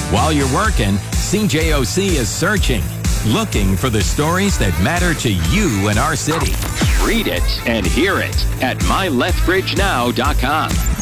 While you're working, CJOC is searching, looking for the stories that matter to you and our city. Read it and hear it at mylethbridgenow.com.